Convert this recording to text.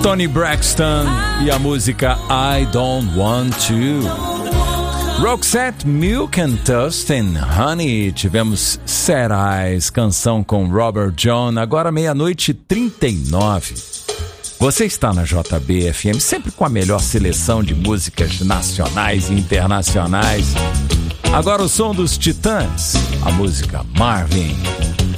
Toni Braxton e a música I Don't Want To. Roxette, Milk and Toast and Honey. Tivemos Sad Eyes, canção com Robert John. Agora 00:39. Você está na JB-FM, sempre com a melhor seleção de músicas nacionais e internacionais. Agora o som dos Titãs, a música Marvin.